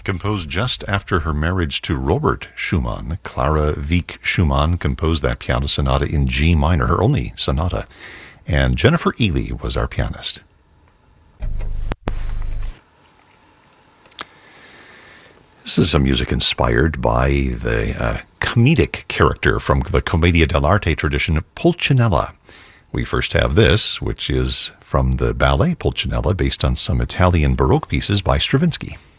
Composed just after her marriage to Robert Schumann, Clara Wieck Schumann composed that piano sonata in G minor, her only sonata. And Jennifer Ely was our pianist. This is some music inspired by the comedic character from the Commedia dell'arte tradition, Pulcinella. We first have this, which is from the ballet Pulcinella, based on some Italian Baroque pieces by Stravinsky.